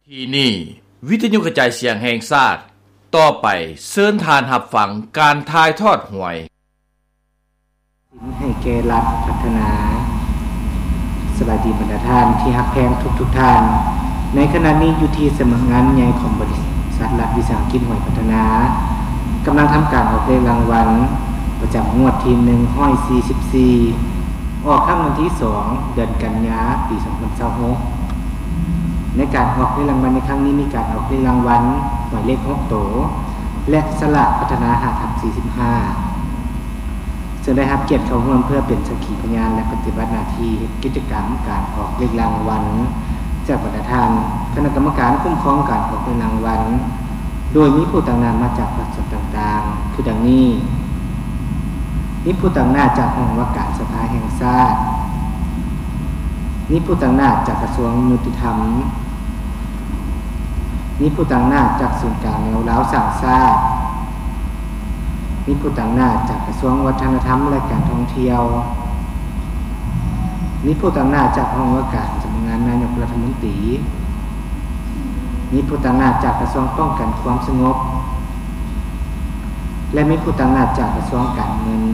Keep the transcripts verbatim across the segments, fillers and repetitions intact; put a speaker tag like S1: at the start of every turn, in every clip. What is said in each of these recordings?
S1: ที่นี่วิทยุกระจายเสียงแห่งชาติต่อไปเชิญทานรับฟังการถ่ายทอดหวย
S2: ให้แก่รัฐพัฒนาสวัสดีบรรดาท่านที่ฮักแพงทุกๆ ท่านในขณะนี้อยู่ที่สำนักงานใหญ่ของบริษัทรัฐวิสาหกิจหวยพัฒนากำลังทำการออกเลขรางวัลประจำงวดที่หนึ่งร้อยสี่สิบสี่ออกค่ำวันที่สองเดือนกันยายนปีสองพันยี่สิบหกในการออกเลขรางวัลในครั้งนี้มีการออกเลขรางวัลหมายเลขหกโตและสลากพัฒนาห้าทับสี่สิบห้าซึ่งได้รับเกียรติเข้าร่วมเพื่อเป็นสักขีพยานและปฏิบัติหน้าที่กิจกรรมการออกเลขรางวัลจากบรรดาท่านคณะกรรมการคุ้มครองการออกเลขรางวัลโดยมีผู้ต่างหน้ามาจากรัฐต่างๆคือดังนี้มีผู้ต่างหน้าจากห้องว่าการสภาแห่งชาติมีผู้ต่างหน้าจากกระทรวงยุติธรรมมีผู้ต่างหน้าจากศูนย์กลางแนวร้าวสร้างชาติมีผู้ต่างหน้าจากกระทรวงวัฒนธรรมและการท่องเที่ยวมีผู้ต่างหน้าจากห้องว่าการสำนักงานนายกรัฐมนตรีมีผู้ต่างหน้าจากกระทรวงป้องกันความสงบและมีผู้ต่างหน้าจากกระทรวงการเงิน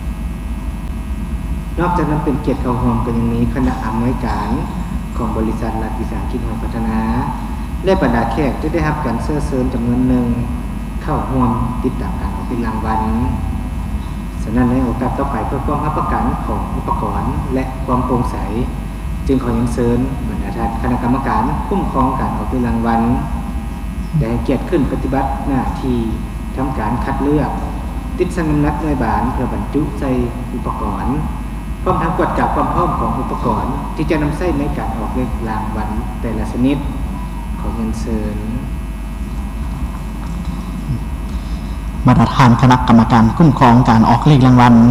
S2: นอกจากนั้นเป็นเกียรติเข้าร่วมกันอย่างนี้คณะอำนวยการของบริษัทรัฐวิสาหกิจหวยพัฒนาและบรรดาแขกที่ได้รับการเชิญเชิญจำนวนหนึ่งเข้าร่วมติดตามการออกเป็นรางวัลฉะนั้นในโอกาสต่อไปเพื่อความรับประกันของอุปกรณ์และความโปร่งใสจึงขอยังเชิญบรรดาท่านคณะกรรมการคุ้มครองการออกเป็นรางวัลได้เกียรติขึ้นปฏิบัติหน้าที่ทำการคัดเลือกติดสัญลักษณ์หน่วยบานเพื่อบรรจุใส่อุปกรณ์พร้อมทั้งตรวจจับความพร้อมของอุปกรณ์ที่จะนำใช้ในการออกเลขรางวัลแต่ละชนิดขอเงินเชิญ
S3: มาตรฐานคณะกรรมการคุ้มครองการออกเลขรางวัล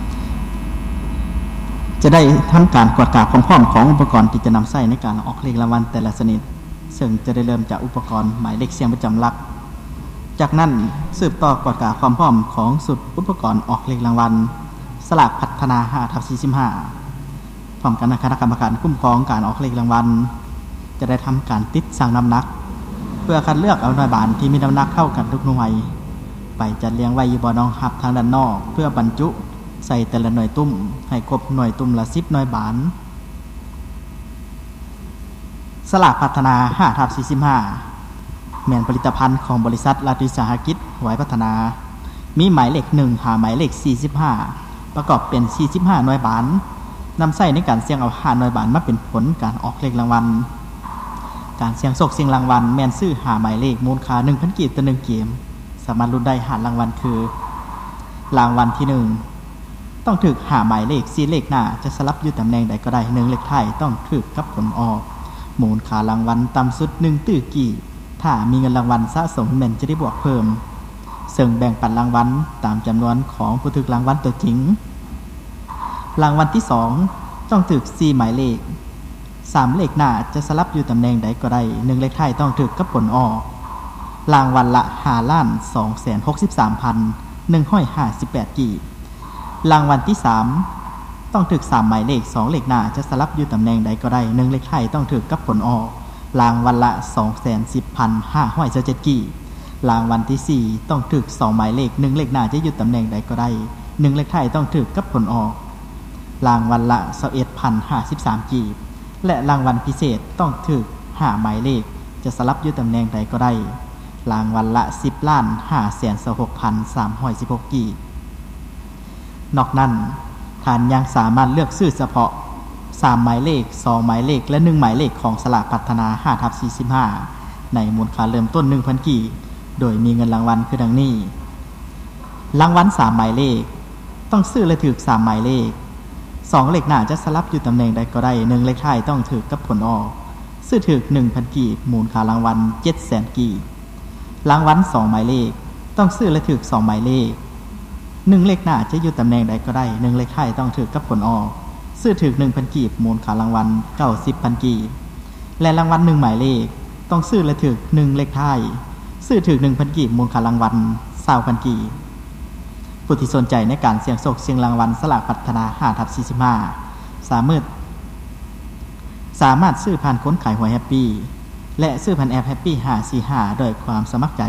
S3: จะได้ทำการตรวจจับความพร้อมของอุปกรณ์ที่จะนำใช้ในการออกเลขรางวัลแต่ละชนิดซึ่งจะได้เริ่มจากอุปกรณ์หมายเลขเสียงประจำหลักจากนั้นสืบต่อตรวจจับความพร้อมของสุดอุปกรณ์ออกเลขรางวัลสลากพัฒนาห้าทับสี่สิบห้าพร้อมกันคณะกรรมการคุ้มครองการออกเลขรางวัลจะได้ทำการติดสั่งน้ำหนักเพื่อคัดเลือกเอาหน่วยบานที่มีน้ำหนักเท่ากันทุกหน่วยไปจัดเรียงไว้อยู่บ่อน้องหับทางด้านนอกเพื่อบรรจุใส่แต่ละหน่วยตุ้มให้ครบหน่วยตุ้มละสิบหน่วยบานสลากพัฒนาห้าทับสี่สิบห้าแม่นผลิตภัณฑ์ของบริษัทรัฐวิสาหกิจหวยพัฒนามีหมายเลขหนึ่งหาหมายเลขสี่สิบห้าประกอบเป็นสี่สิบห้าหน่วยบานนำใส่ในการเสี่ยงเอาห้าหน่วยบานมาเป็นผลการออกเลขรางวัลการเสี่ยงโชคเสี่ยงรางวัลแม่นซื้อหาหมายเลขมูลค่า หนึ่งพัน กีบต่อหนึ่งเกมสามารถลุ้นได้หารางวัลคือรางวัลที่หนึ่งต้องถูกหาหมายเลขสี่เลขหน้าจะสลับอยู่ตำแหน่งใดก็ได้หนึ่งเลขท้ายต้องถูกกับผลออกมูลค่ารางวัลต่ำสุดหนึ่งตื้อกี่ถ้ามีเงินรางวัลสะสมแม่นจะได้บวกเพิ่มซึ่งแบ่งปันรางวัลตามจำนวนของผู้ถูกรางวัลตัวจริงรางวัลที่สองต้องถูกสี่หมายเลขสามเลขหน้าจะสลับอยู่ตำแหน่งใดก็ได้หนึ่งเลขท้ายต้องถูกกับผลออกรางวัลละห้าล้านสองแสนหกสิบสามพันหนึ่งร้อยห้าสิบแปดกีบรางวัลที่สามต้องถูกสามหมายเลขสองเลขหน้าจะสลับอยู่ตำแหน่งใดก็ได้หนึ่งเลขท้ายต้องถูกกับผลออกรางวัลละ สองแสนสิบพันห้าร้อยสิบเจ็ดกีบรางวัลที่สี่ต้องถูกสองหมายเลขหนึ่งเลขหน้าจะอยู่ตำแหน่งใดก็ได้หนึ่งเลขท้ายต้องถูกกับผลออกรางวัลละ สิบเอ็ดพันห้าสิบสามกีบและรางวัลพิเศษต้องถูกห้าหมายเลขจะสลับอยู่ตำแหน่งใดก็ได้รางวัลละสิบล้านห้าแสนหกพันสามร้อยสิบหกกีบนอกนั้นท่านยังสามารถเลือกซื้อเฉพาะสามหมายเลขสองหมายเลขและหนึ่งหมายเลขของสลากพัฒนาห้าทับสี่สิบห้าในมูลค่าเริ่มต้น หนึ่งพัน กีบโดยมีเงินรางวัลคือดังนี้รางวัลสามหมายเลขต้องซื้อและถูกสามหมายเลขสองเลขหน้าจะสลับอยู่ตำแหน่งใดก็ได้หนึ่งเลขท้ายต้องถูกกับผลออกซื้อถูก หนึ่งพัน กีบมูลค่ารางวัล เจ็ดแสน กีบรางวัลสองหมายเลขต้องซื้อและถูกสองหมายเลขหนึ่งเลขหน้าจะอยู่ตำแหน่งใดก็ได้หนึ่งเลขท้ายต้องถูกกับผลออกซื้อถูก หนึ่งพัน กีบมูลค่ารางวัล เก้าสิบพัน กีบและรางวัลหนึ่งหมายเลขต้องซื้อและถูกหนึ่งเลขท้ายซื้อถูก หนึ่งพัน กีบมูลค่ารางวัล ยี่สิบพัน กีบผู้ที่สนใจในการเสี่ยงโชคเสี่ยงรางวัลสลากพัฒนาห้าทับสี่สิบห้าสามารถสามารถซื้อผ่านค้นขายหวยแฮปปี้และซื้อผ่านแอป Happy ห้าสี่ห้าโดยความสมัครใจ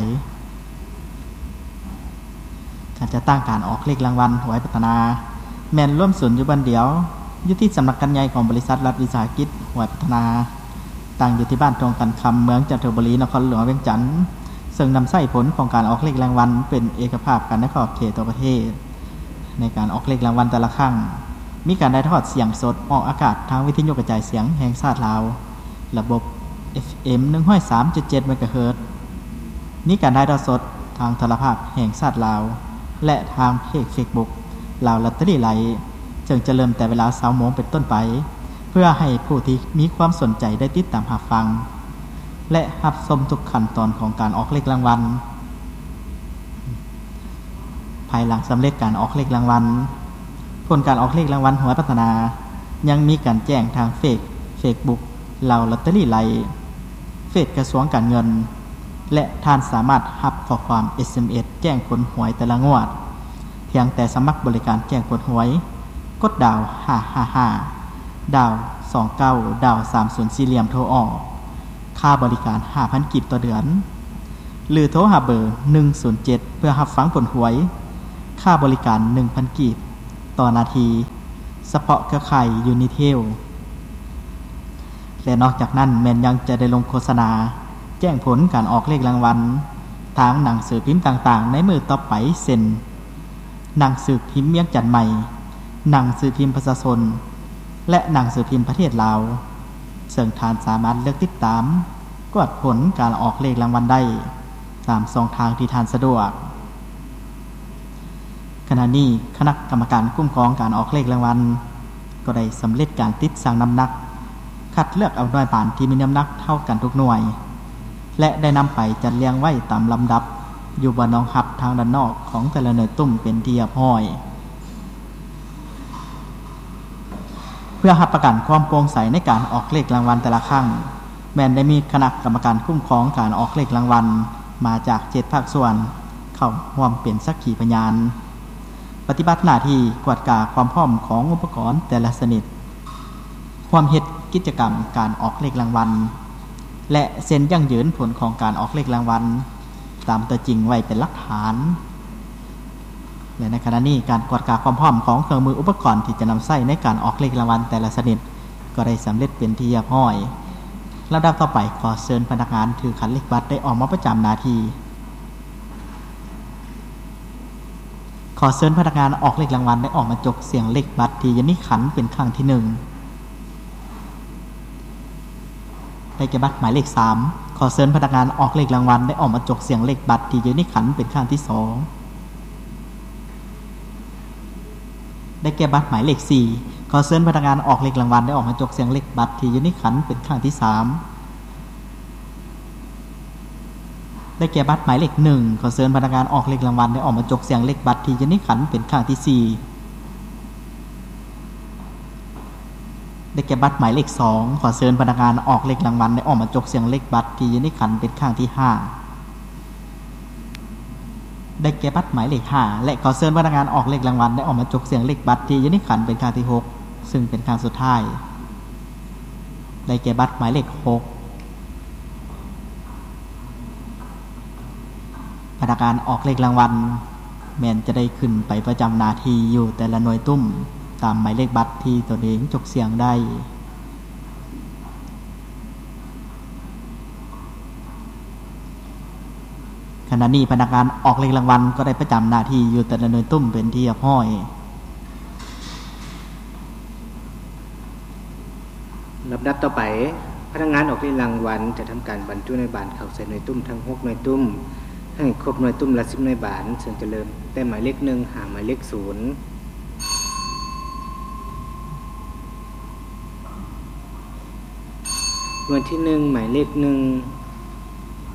S3: การจะตั้งการออกเลขรางวัลหวยพัฒนาแม่นร่วมศูนย์อยู่บันเดียวอยู่ที่สำนักงานใหญ่ของบริษัทรัฐวิสาหกิจหวยพัฒนาตั้งอยู่ที่บ้านตรงกันคำเมืองจันทบุรีนครหลวงเวียงจันทน์ซึ่งนำไส้ผลของการออกเลขรางวัลเป็นเอกภาพกันในขอบเขตตัวประเทศในการออกเลขรางวัลแต่ละครั้งมีการได้ทอดเสียงสดออกอากาศทางวิทยุกระจายเสียงแห่งชาติลาวระบบ เอฟ เอ็ม หนึ่งร้อยสามจุดเจ็ด เมกะเฮิรตซ์มีการได้ทอดสดทางโทรภาพแห่งชาติลาวและทางเพจ Facebook ลาวลอตเตอรี่ไลฟ์จึงจะเริ่มแต่เวลา เก้าโมงเป็นต้นไปเพื่อให้ผู้ที่มีความสนใจได้ติดตามรับฟังและรับชมทุกขั้นตอนของการออกเลขรางวัลภายหลังสำเร็จการออกเลขรางวัลผลการออกเลขรางวัลหวยพัฒนายังมีการแจ้งทางเฟซ Facebook ลาวลอตเตอรี่ไลฟ์เฟซกระทรวงการเงินและท่านสามารถรับข้อความ เอส เอ็ม เอส แจ้งผลหวยแต่ละงวดเพียงแต่สมัครบริการแจ้งผลหวยกดดาวห้าห้าห้าดาวสองเก้าดาวสามศูนย์สี่เหลี่ยมโทรออกค่าบริการ ห้าพัน กิบต่อเดือนหรือโทรหาเบอร์หนึ่งศูนย์เจ็ดเพื่อรับฟังผลหวยค่าบริการ หนึ่งพัน กิบต่อนาทีเฉพาะเครือข่ายยูนิเทลและนอกจากนั้นแม่นยังจะได้ลงโฆษณาแจ้งผลการออกเลขรางวัลทางหนังสือพิมพ์ต่างๆในมือต่อไปเช่นหนังสือพิมพ์เวียงจันทน์ใหม่หนังสือพิมพ์ประชาชนและหนังสือพิมพ์ประเทศลาวซึ่งท่านสามารถเลือกติดตามกดผลการออกเลขรางวัลได้ตามช่องทางที่ท่านสะดวกขณะนี้คณะกรรมการคุ้มครองการออกเลขรางวัลก็ได้สำเร็จการติดสั่งน้ำหนักคัดเลือกเอาหน่วยผ่านที่มีน้ำหนักเท่ากันทุกหน่วยและได้นำไปจัดเรียงไว้ตามลำดับอยู่บนรองหับทางด้านนอกของแต่ละหน่วยตุ้มเป็นที่เรียบร้อยเพื่อรับประกันความโปร่งใสในการออกเลขรางวัลแต่ละครั้งแม้นได้มีคณะกรรมการคุ้มครองการออกเลขรางวัลมาจากเจ็ดภาคส่วนเข้าร่วมเป็นสักขีพยานปฏิบัติหน้าที่กวดกาความพร้อมของอุปกรณ์แต่ละชนิดความเฮ็ดกิจกรรมการออกเลขรางวัลและเซ็นยั่งยืนผลของการออกเลขรางวัลตามตัวจริงไว้เป็นหลักฐานและในขณะนี้การกวดกาความพร้อมของเครื่องมืออุปกรณ์ที่จะนำใช้ในการออกเลขรางวัลแต่ละชนิดก็ได้สำเร็จเป็นที่เรียบร้อยลำดับต่อไปขอเชิญพนักงานถือขันเลขบัตรได้ออกมาประจำหน้าที่ขอเชิญพนักงานออกเลขรางวัลได้ออกมาจกเสียงเลขบัตรที่อยู่ในขันเป็นครั้งที่หนึ่งได้แก่บัตรหมายเลขสามขอเชิญพนักงานออกเลขรางวัลได้ออกมาจกเสียงเลขบัตรที่อยู่ในขันเป็นครั้งที่สองได้แก่บัตรหมายเลขสี่ขอเชิญพนักงานออกเลขรางวัลได้ออกมาจกเสียงเลขบัตรที่อยู่ในขันเป็นครั้งที่สามได้แก่บัตรหมายเลขหนึ่งขอเชิญพนักงานออกเลขรางวัลได้ออกมาจกเสียงเลขบัตรที่อยู่ในขันเป็นครั้งที่สี่ได้แก่บัตรหมายเลขสองขอเชิญพนักงานออกเลขรางวัลได้ออกมาจกเสียงเลขบัตรที่อยู่ในขันเป็นครั้งที่ห้าได้แก่บัตรหมายเลขห้าและขอเชิญพนักงานออกเลขรางวัลได้ออกมาจกเสียงเลขบัตรที่อยู่ในขันเป็นครั้งที่หกซึ่งเป็นครั้งสุดท้ายได้แก่บัตรหมายเลขหกพนักงานออกเลขรางวัลแม้นจะได้ขึ้นไปประจำหน้าที่อยู่แต่ละหน่วยตุ้มตามหมายเลขบัตรที่ตนเองจกเสียงได้ขณะนี้พนักงานออกเลขรางวัลก็ได้ประจำหน้าที่อยู่แต่ละหน่วยตุ้มเป็นที่เรียบร้อย
S2: ลำดับต่อไปพนักงานออกเลขรางวัลจะทำการบรรจุหน่วยบานเข้าใส่หน่วยตุ้มทั้งหกหน่วยตุ้มให้ครบหน่วยตุ้มละสิบหน่วยบานซึ่งจะเริ่มแต่หมายเลขหนึ่งหาหมายเลขศูนย์หน่วยที่หนึ่งหมายเลขหนึ่ง